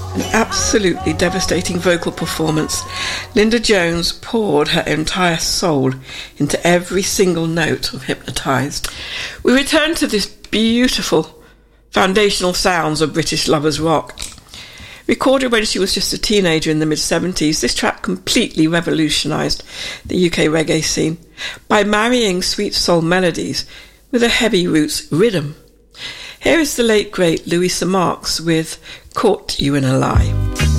An absolutely devastating vocal performance. Linda Jones poured her entire soul into every single note of Hypnotised. We return to this beautiful foundational sounds of British lovers rock. Recorded when she was just a teenager in the mid-70s, this track completely revolutionised the UK reggae scene by marrying sweet soul melodies with a heavy roots rhythm. Here is the late great Louisa Marks with Caught You in a Lie.